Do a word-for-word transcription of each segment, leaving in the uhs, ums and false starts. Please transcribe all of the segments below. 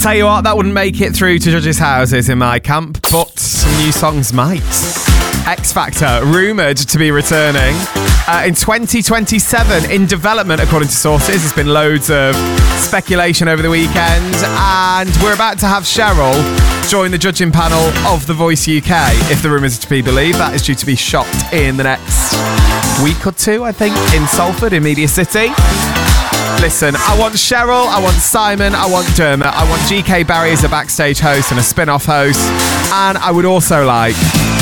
Tell you what, that wouldn't make it through to judges' houses in my camp, but some new songs might. X Factor, rumoured to be returning uh, in twenty twenty-seven, in development according to sources. There's been loads of speculation over the weekend, and we're about to have Cheryl join the judging panel of The Voice U K. If the rumours are to be believed, that is due to be shot in the next week or two, I think, in Salford, in Media City. Listen, I want Cheryl, I want Simon, I want Dermot, I want G K Barry as a backstage host and a spin-off host, and I would also like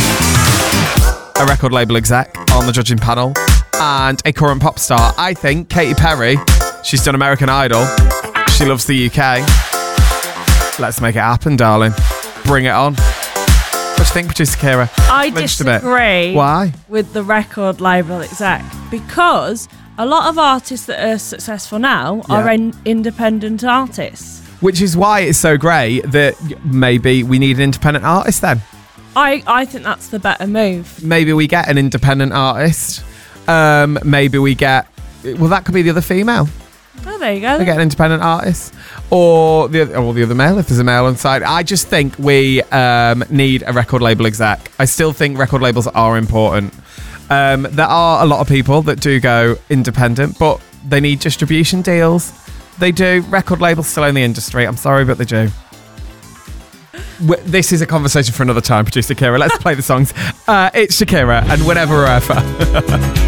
a record label exec on the judging panel and a current pop star. I think Katy Perry, she's done American Idol, she loves the U K. Let's make it happen, darling. Bring it on. What do you think, producer Kira? I disagree. Why? With the record label exec, because a lot of artists that are successful now yeah. are in independent artists. Which is why it's so great that maybe we need an independent artist then. I, I think that's the better move. Maybe we get an independent artist. Um, maybe we get... Well, that could be the other female. Oh, there you go. We get an independent artist. Or the, or the other male, if there's a male on side. I just think we um, need a record label exec. I still think record labels are important. Um, there are a lot of people that do go independent, but they need distribution deals. They do. Record labels still own the industry. I'm sorry, but they do. This is a conversation for another time, producer Kira. Let's play the songs. Uh, it's Shakira and Whenever or Ever.